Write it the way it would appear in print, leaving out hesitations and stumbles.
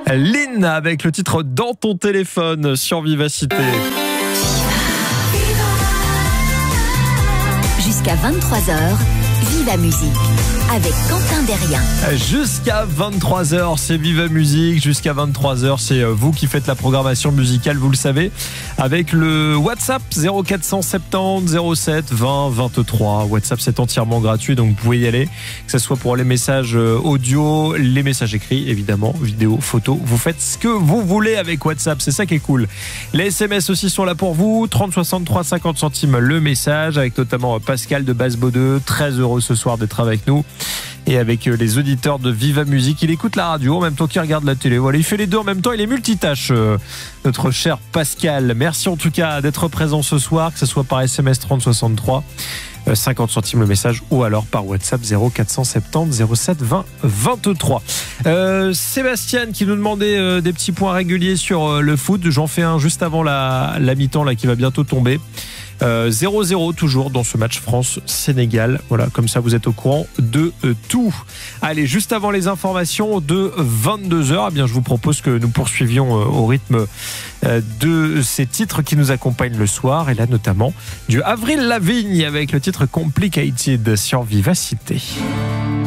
Lynn avec le titre Dans ton téléphone sur Vivacité. Jusqu'à 23h, Viva Musique avec Quentin Derrien. Jusqu'à 23h, c'est Viva Musique. Jusqu'à 23h, c'est vous qui faites la programmation musicale, vous le savez, avec le WhatsApp 0470 07 20 23. WhatsApp, c'est entièrement gratuit, donc vous pouvez y aller, que ce soit pour les messages audio, les messages écrits, évidemment, vidéo, photo. Vous faites ce que vous voulez avec WhatsApp, c'est ça qui est cool. Les SMS aussi sont là pour vous, 30 63 50 centimes le message, avec notamment Pascal de Basse-Baudeux, très heureux ce soir d'être avec nous. Et avec les auditeurs de Viva Musique, il écoute la radio en même temps qu'il regarde la télé. Voilà, il fait les deux en même temps, il est multitâche, notre cher Pascal. Merci en tout cas d'être présent ce soir, que ce soit par SMS 30 63 50 centimes le message ou alors par WhatsApp 0470 07 20 23. Sébastien qui nous demandait des petits points réguliers sur le foot. J'en fais un juste avant la mi-temps là, qui va bientôt tomber. 0-0 toujours dans ce match France-Sénégal. Voilà, comme ça vous êtes au courant de tout. Allez, juste avant les informations de 22h, eh bien, je vous propose que nous poursuivions au rythme de ces titres qui nous accompagnent le soir, et là notamment du Avril Lavigne avec le titre Complicated sur Vivacité.